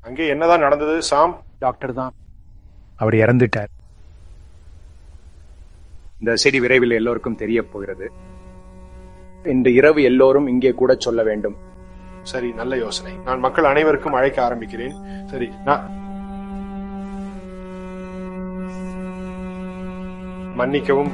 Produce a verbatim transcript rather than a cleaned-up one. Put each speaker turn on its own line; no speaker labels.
அங்கே என்னதான் நடந்தது சாம்?
டாக்டர் தான், அவர் இறந்துட்டார்.
இந்த செய்தி விரைவில் எல்லோருக்கும் தெரிய போகிறது. இன்று இரவு எல்லோரும் இங்கே கூட சொல்ல வேண்டும்.
சரி, நல்ல யோசனை. நான் மக்கள் அனைவருக்கும் அழைக்க ஆரம்பிக்கிறேன். சரி, நான் மன்னிக்கவும்.